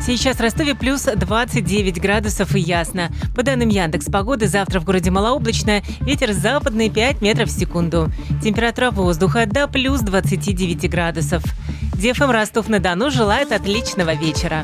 Сейчас в Ростове плюс 29 градусов и ясно. По данным Яндекс.Погоды, завтра в городе малооблачно, ветер западный 5 метров в секунду. Температура воздуха до плюс 29 градусов. ДФМ Ростов-на-Дону желает отличного вечера.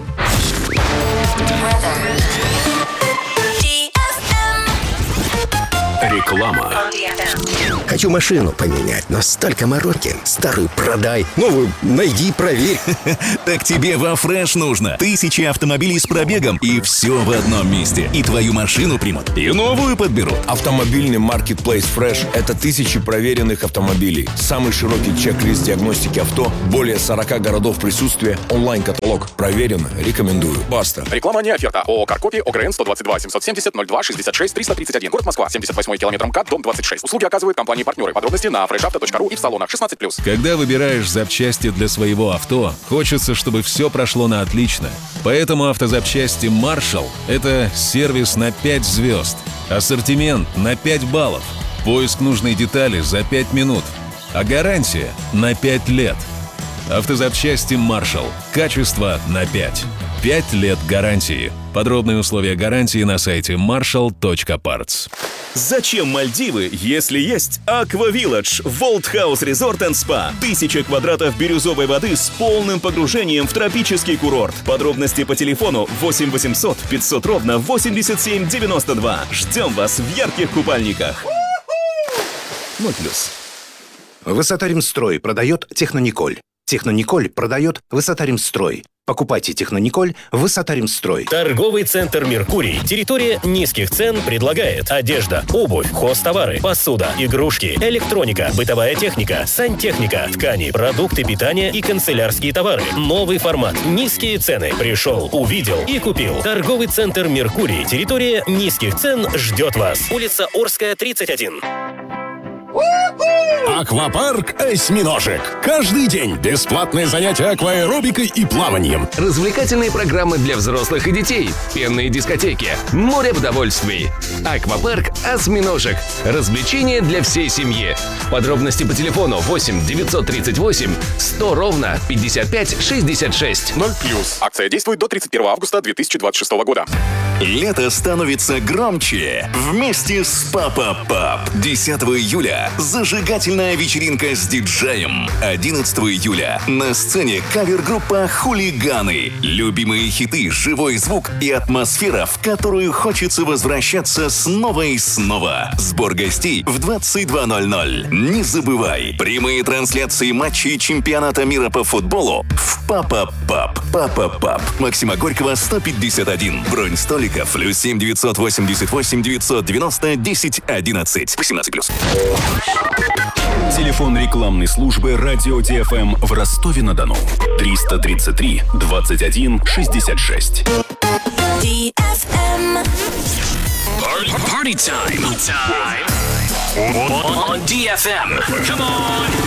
Реклама. Хочу машину поменять, но столько мороки. Старую продай, новую найди, проверь. Так тебе во Фреш нужно. 1000 автомобилей с пробегом, и все в одном месте. И твою машину примут, и новую подберут. Автомобильный маркетплейс Fresh — это 1000 проверенных автомобилей. Самый широкий чек-лист диагностики авто, более 40 городов присутствия, онлайн-каталог. Проверено, рекомендую. Баста. Реклама не оферта. ООО «Каркопи», ОГРН 122 770 02 66 331. Город Москва, 78 километр МКАД, дом 26. Услуги оказывают компании-партнеры. Подробности на freshauto.ru и в салонах 16+. Когда выбираешь запчасти для своего авто, хочется, чтобы все прошло на отлично. Поэтому автозапчасти Marshall — это сервис на 5 звезд, ассортимент на 5 баллов, поиск нужной детали за 5 минут, а гарантия на 5 лет. Автозапчасти Marshall. Качество на 5. 5 лет гарантии. Подробные условия гарантии на сайте marshall.parts. Зачем Мальдивы, если есть Aqua Village, World House Resort and Spa? 1000 квадратов бирюзовой воды с полным погружением в тропический курорт. Подробности по телефону 8 800 500 ровно 87 92. Ждем вас в ярких купальниках. 0+. Высота-Ремстрой продает Технониколь. Технониколь продает Высота-Ремстрой. Покупайте Технониколь Высота-Ремстрой. Торговый центр «Меркурий». Территория низких цен предлагает одежда, обувь, хозтовары, посуда, игрушки, электроника, бытовая техника, сантехника, ткани, продукты питания и канцелярские товары. Новый формат. Низкие цены. Пришел, увидел и купил. Торговый центр «Меркурий». Территория низких цен ждет вас. Улица Орская, 31. Аквапарк «Осьминожек». Каждый день бесплатные занятия акваэробикой и плаванием. Развлекательные программы для взрослых и детей. Пенные дискотеки. Море удовольствий. Аквапарк «Осьминожек». Развлечения для всей семьи. Подробности по телефону 8 938 100 ровно 55 66. 0+. Акция действует до 31 августа 2026 года. Лето становится громче вместе с Папа Пап. 10 июля зажигательная вечеринка с диджеем. 11 июля на сцене кавер-группа «Хулиганы». Любимые хиты, живой звук и атмосфера, в которую хочется возвращаться снова и снова. Сбор гостей в 22:00. Не забывай, прямые трансляции матчей чемпионата мира по футболу в Папа Пап. Папа Пап. Максима Горького, 151. Бронь столиков +7 988 990 10 11. 18+. Телефон рекламной службы «Радио ДФМ» в Ростове-на-Дону. 333 21 66. Party time. On DFM. Come on.